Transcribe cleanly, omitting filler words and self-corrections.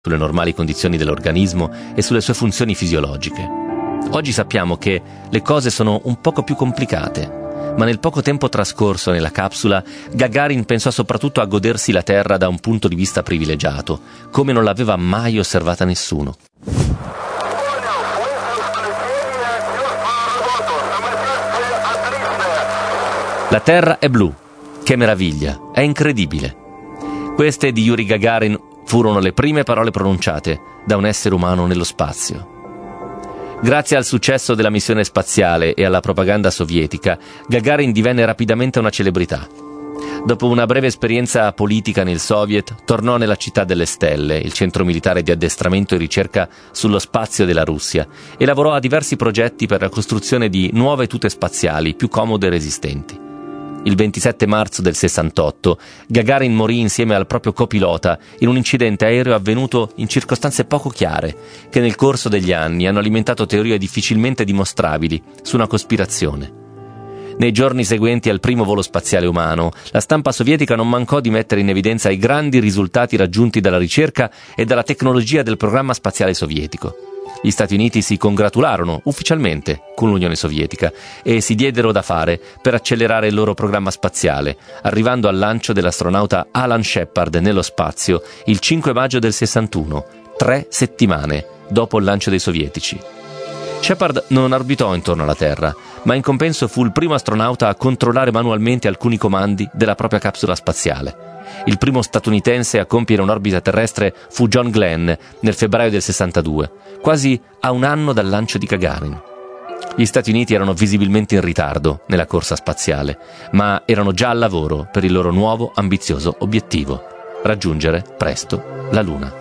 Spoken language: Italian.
sulle normali condizioni dell'organismo e sulle sue funzioni fisiologiche. Oggi sappiamo che le cose sono un poco più complicate, ma nel poco tempo trascorso nella capsula, Gagarin pensò soprattutto a godersi la Terra da un punto di vista privilegiato, come non l'aveva mai osservata nessuno. La Terra è blu. Che meraviglia, è incredibile. Queste di Yuri Gagarin furono le prime parole pronunciate da un essere umano nello spazio. Grazie al successo della missione spaziale e alla propaganda sovietica, Gagarin divenne rapidamente una celebrità. Dopo una breve esperienza politica nel Soviet, tornò nella Città delle Stelle, il centro militare di addestramento e ricerca sullo spazio della Russia, e lavorò a diversi progetti per la costruzione di nuove tute spaziali più comode e resistenti. Il 27 marzo del 68, Gagarin morì insieme al proprio copilota in un incidente aereo avvenuto in circostanze poco chiare, che nel corso degli anni hanno alimentato teorie difficilmente dimostrabili su una cospirazione. Nei giorni seguenti al primo volo spaziale umano, la stampa sovietica non mancò di mettere in evidenza i grandi risultati raggiunti dalla ricerca e dalla tecnologia del programma spaziale sovietico. Gli Stati Uniti si congratularono ufficialmente con l'Unione Sovietica e si diedero da fare per accelerare il loro programma spaziale, arrivando al lancio dell'astronauta Alan Shepard nello spazio il 5 maggio del 61, 3 settimane dopo il lancio dei sovietici. Shepard non orbitò intorno alla Terra, ma in compenso fu il primo astronauta a controllare manualmente alcuni comandi della propria capsula spaziale. Il primo statunitense a compiere un'orbita terrestre fu John Glenn nel febbraio del 62, quasi a un anno dal lancio di Gagarin. Gli Stati Uniti erano visibilmente in ritardo nella corsa spaziale, ma erano già al lavoro per il loro nuovo ambizioso obiettivo: raggiungere presto la Luna.